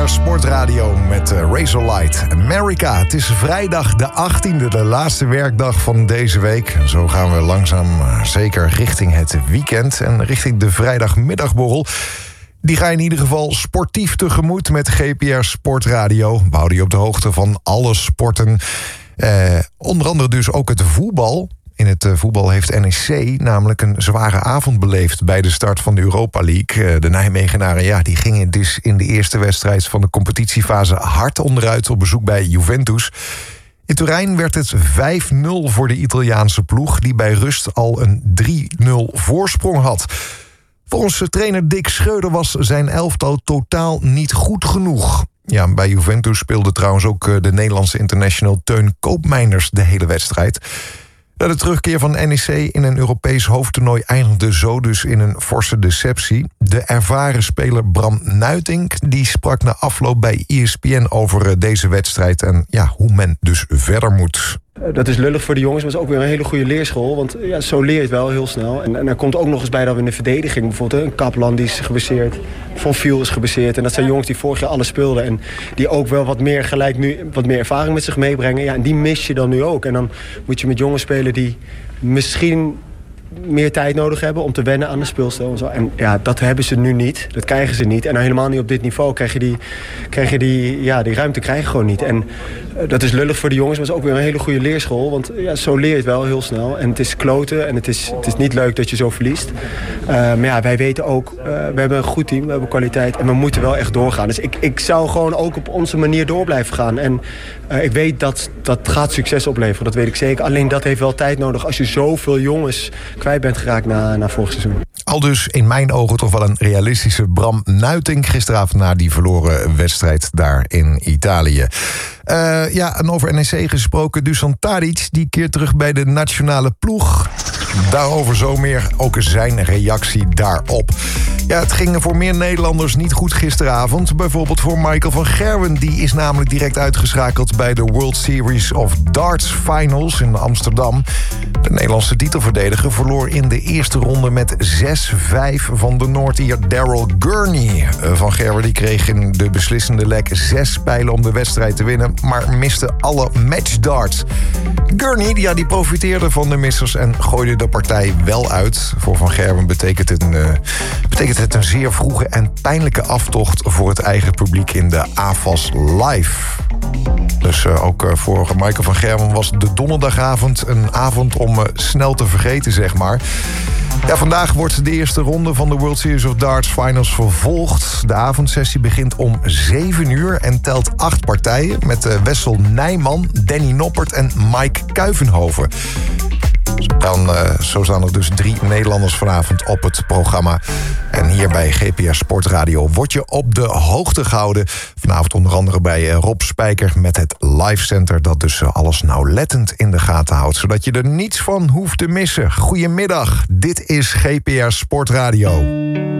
Sportradio met Razorlight America. Het is vrijdag de 18e, de laatste werkdag van deze week. Zo gaan we langzaam zeker richting het weekend en richting de vrijdagmiddagborrel. Die ga je in ieder geval sportief tegemoet met GPR Sportradio. We houden je op de hoogte van alle sporten. Onder andere dus ook het voetbal. In het voetbal heeft NEC namelijk een zware avond beleefd bij de start van de Europa League. De Nijmegenaren die gingen dus in de eerste wedstrijd van de competitiefase hard onderuit op bezoek bij Juventus. In Turijn werd het 5-0 voor de Italiaanse ploeg, die bij rust al een 3-0 voorsprong had. Volgens trainer Dick Schreuder was zijn elftal totaal niet goed genoeg. Ja, bij Juventus speelde trouwens ook de Nederlandse international Teun Koopmeiners de hele wedstrijd. De terugkeer van NEC in een Europees hoofdtoernooi eindigde zo dus in een forse deceptie. De ervaren speler Bram Nuitink die sprak na afloop bij ESPN over deze wedstrijd en hoe men dus verder moet. Dat is lullig voor de jongens, maar het is ook weer een hele goede leerschool. Want zo leer je het wel heel snel. En er komt ook nog eens bij dat we in de verdediging bijvoorbeeld een Kaplan die is geblesseerd, Van Viel is geblesseerd. En dat zijn jongens die vorig jaar alles speelden en die ook wel wat meer gelijk nu wat meer ervaring met zich meebrengen. Ja, en die mis je dan nu ook. En dan moet je met jongens spelen die misschien meer tijd nodig hebben om te wennen aan de speelstijl en zo. En dat hebben ze nu niet. Dat krijgen ze niet. En nou helemaal niet op dit niveau krijg je die ruimte krijg je gewoon niet. En dat is lullig voor de jongens, maar het is ook weer een hele goede leerschool. Want zo leer je het wel heel snel. En het is kloten en het is niet leuk dat je zo verliest. Maar wij weten ook, we hebben een goed team, we hebben kwaliteit en we moeten wel echt doorgaan. Dus ik zou gewoon ook op onze manier door blijven gaan. En ik weet dat gaat succes opleveren, dat weet ik zeker. Alleen dat heeft wel tijd nodig als je zoveel jongens kwijt bent geraakt na vorig seizoen. Al dus in mijn ogen toch wel een realistische Bram Nuitink gisteravond na die verloren wedstrijd daar in Italië. En over NEC gesproken, Dusan Tadic die keert terug bij de nationale ploeg. Daarover zo meer, ook zijn reactie daarop. Ja, het ging voor meer Nederlanders niet goed gisteravond. Bijvoorbeeld voor Michael van Gerwen. Die is namelijk direct uitgeschakeld bij de World Series of Darts Finals in Amsterdam. De Nederlandse titelverdediger verloor in de eerste ronde met 6-5 van de Noord-Ier Daryl Gurney. Van Gerwen die kreeg in de beslissende leg 6 pijlen om de wedstrijd te winnen, maar miste alle matchdarts. Gurney die profiteerde van de missers en gooide de partij wel uit. Voor Van Gerwen betekent het een zeer vroege en pijnlijke aftocht voor het eigen publiek in de AFAS Live. Dus ook voor Michael van Gerwen was de donderdagavond een avond om snel te vergeten, zeg maar. Ja, vandaag wordt de eerste ronde van de World Series of Darts Finals vervolgd. De avondsessie begint om 7 uur en telt 8 partijen met Wessel Nijman, Danny Noppert en Mike Kuivenhoven. Zo staan er dus 3 Nederlanders vanavond op het programma. En hier bij GPR Sportradio word je op de hoogte gehouden. Vanavond onder andere bij Rob Spijker met het Live Center, dat dus alles nauwlettend in de gaten houdt, zodat je er niets van hoeft te missen. Goedemiddag, dit is GPR Sportradio.